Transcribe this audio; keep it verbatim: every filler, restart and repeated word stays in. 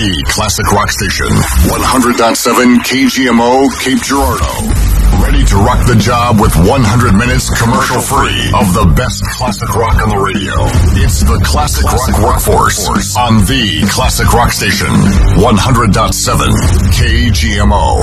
The Classic Rock Station, one hundred point seven K G M O, Cape Girardeau. Ready to rock the job with one hundred minutes commercial-free of the best classic rock on the radio. It's the Classic Rock Workforce on The Classic Rock Station, one hundred point seven K G M O.